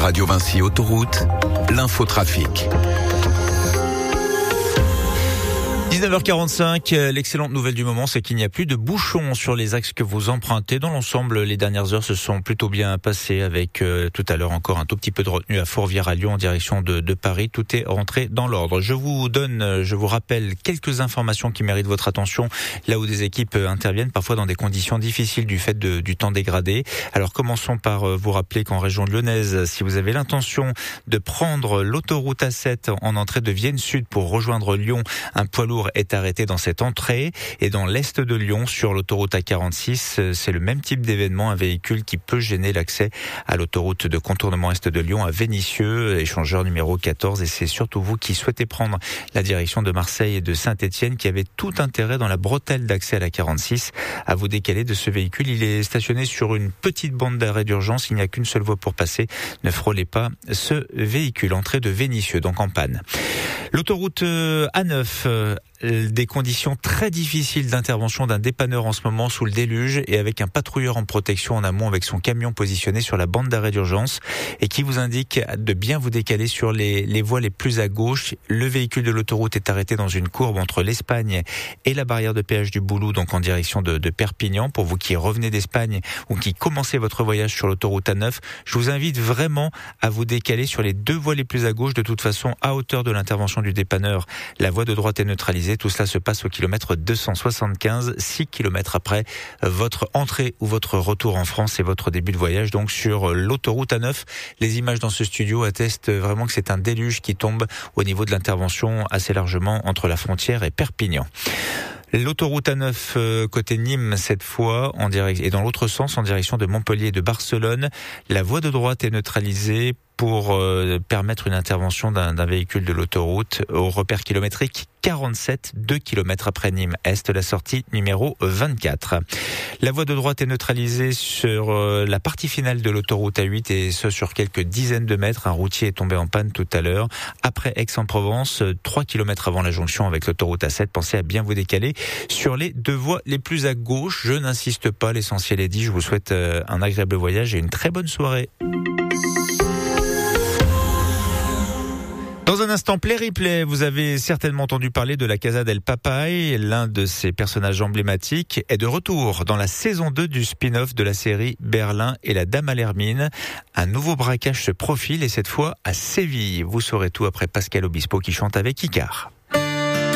Radio Vinci Autoroute, l'infotrafic. 19h45, l'excellente nouvelle du moment, c'est qu'il n'y a plus de bouchons sur les axes que vous empruntez. Dans l'ensemble, les dernières heures se sont plutôt bien passées avec tout à l'heure encore un tout petit peu de retenue à Fourvière à Lyon en direction de Paris. Tout est rentré dans l'ordre. Je vous rappelle quelques informations qui méritent votre attention là où des équipes interviennent parfois dans des conditions difficiles du fait du temps dégradé. Alors commençons par vous rappeler qu'en région lyonnaise, si vous avez l'intention de prendre l'autoroute A7 en entrée de Vienne Sud pour rejoindre Lyon, un poids lourd est arrêté dans cette entrée. Et dans l'est de Lyon, sur l'autoroute A46, c'est le même type d'événement, un véhicule qui peut gêner l'accès à l'autoroute de contournement est de Lyon à Vénissieux, échangeur numéro 14. Et c'est surtout vous qui souhaitez prendre la direction de Marseille et de Saint-Étienne qui avez tout intérêt dans la bretelle d'accès à la 46 à vous décaler de ce véhicule. Il est stationné sur une petite bande d'arrêt d'urgence. Il n'y a qu'une seule voie pour passer. Ne frôlez pas ce véhicule. Entrée de Vénissieux, donc en panne. L'autoroute A9, des conditions très difficiles d'intervention d'un dépanneur en ce moment sous le déluge et avec un patrouilleur en protection en amont avec son camion positionné sur la bande d'arrêt d'urgence et qui vous indique de bien vous décaler sur les voies les plus à gauche. Le véhicule de l'autoroute est arrêté dans une courbe entre l'Espagne et la barrière de péage du Boulou, donc en direction de Perpignan. Pour vous qui revenez d'Espagne ou qui commencez votre voyage sur l'autoroute A9, je vous invite vraiment à vous décaler sur les deux voies les plus à gauche. De toute façon, à hauteur de l'intervention du dépanneur, la voie de droite est neutralisée. Tout cela se passe au kilomètre 275, 6 kilomètres après votre entrée ou votre retour en France et votre début de voyage, donc sur l'autoroute A9. Les images dans ce studio attestent vraiment que c'est un déluge qui tombe au niveau de l'intervention assez largement entre la frontière et Perpignan. L'autoroute A9 côté Nîmes cette fois et dans l'autre sens en direction de Montpellier et de Barcelone. La voie de droite est neutralisée pour permettre une intervention d'un véhicule de l'autoroute au repère kilométrique 47, 2 km après Nîmes Est, la sortie numéro 24. La voie de droite est neutralisée sur la partie finale de l'autoroute A8 et ce sur quelques dizaines de mètres. Un routier est tombé en panne tout à l'heure. Après Aix-en-Provence, 3 km avant la jonction avec l'autoroute A7, pensez à bien vous décaler sur les deux voies les plus à gauche. Je n'insiste pas, l'essentiel est dit. Je vous souhaite un agréable voyage et une très bonne soirée. Dans un instant, play-replay, vous avez certainement entendu parler de la Casa del Papay. L'un de ses personnages emblématiques est de retour dans la saison 2 du spin-off de la série Berlin et la Dame à l'Hermine. Un nouveau braquage se profile et cette fois à Séville. Vous saurez tout après Pascal Obispo qui chante avec Icare.